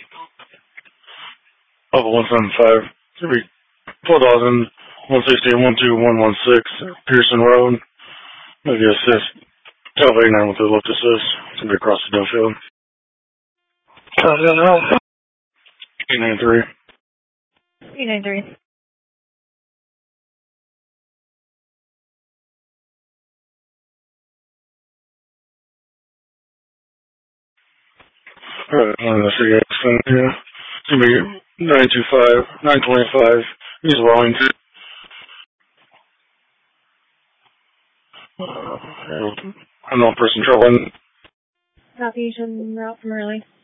Level 175. It's going to be 12,160 and 12116 Pearson Road. Maybe assist. Tell V9 with the lift assist. It's going to be across the dough field. 893. 893. Alright, on the CX thing here. It's going to be 925, 925. He's Wellington. Unknown person traveling. South Asian route from early.